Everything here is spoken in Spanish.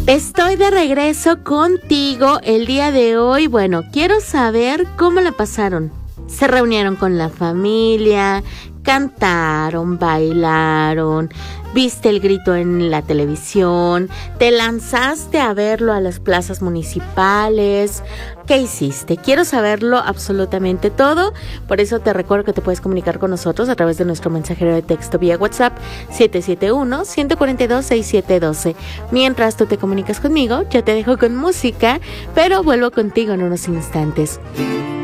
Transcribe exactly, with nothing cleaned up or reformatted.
Estoy de regreso contigo el día de hoy. Bueno, quiero saber cómo la pasaron. Se reunieron con la familia, cantaron, bailaron, viste el grito en la televisión, te lanzaste a verlo a las plazas municipales. ¿Qué hiciste? Quiero saberlo absolutamente todo. Por eso te recuerdo que te puedes comunicar con nosotros a través de nuestro mensajero de texto vía WhatsApp siete siete uno, uno cuatro dos, seis siete uno dos. Mientras tú te comunicas conmigo, yo te dejo con música, pero vuelvo contigo en unos instantes.